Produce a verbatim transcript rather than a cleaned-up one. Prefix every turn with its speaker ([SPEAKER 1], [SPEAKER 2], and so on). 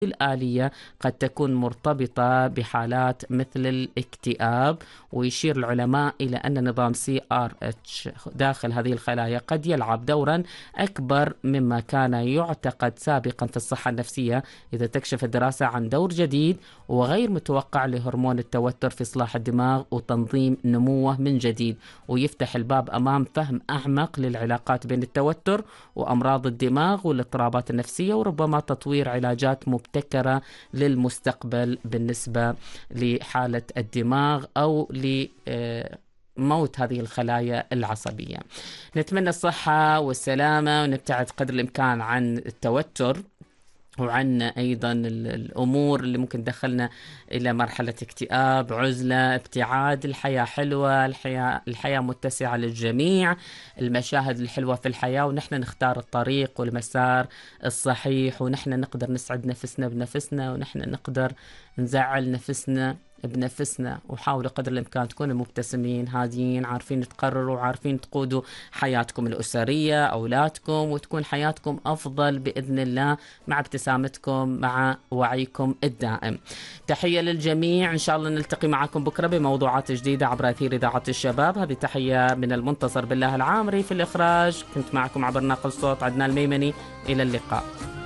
[SPEAKER 1] الآلية قد تكون مرتبطة بحالات مثل الاكتئاب، ويشير العلماء إلى أن نظام سي آر إتش داخل هذه الخلايا قد يلعب دورا أكبر مما كان يعتقد سابقا في الصحة النفسية، إذا تكشف الدراسة عن دور جديد وغير متوقع لهرمون التوتر في إصلاح الدماغ وتنظيم نموه من جديد، ويفتح الباب أمام فهم أعمق للعلاقات بين التوتر وأمراض الدماغ والاضطرابات النفسية، وربما تطوير علاجات مبتكرة للمستقبل بالنسبة لحالة الدماغ أو لموت هذه الخلايا العصبية. نتمنى الصحة والسلامة ونبتعد قدر الإمكان عن التوتر وعن أيضا الأمور اللي ممكن دخلنا إلى مرحلة اكتئاب، عزلة، ابتعاد. الحياة حلوة، الحياة, الحياة متسعة للجميع، المشاهد الحلوة في الحياة، ونحن نختار الطريق والمسار الصحيح، ونحن نقدر نسعد نفسنا بنفسنا، ونحن نقدر نزعل نفسنا بنفسنا. وحاولوا قدر الإمكان تكونوا مبتسمين هاديين، عارفين تقرروا، عارفين تقودوا حياتكم الأسرية، أولادكم، وتكون حياتكم أفضل بإذن الله مع ابتسامتكم، مع وعيكم الدائم. تحية للجميع، إن شاء الله نلتقي معكم بكرة بموضوعات جديدة عبر أثير إذاعة الشباب. هذه تحية من المنتصر بالله العامري في الإخراج، كنت معكم عبر ناقل الصوت عدنان الميمني، إلى اللقاء.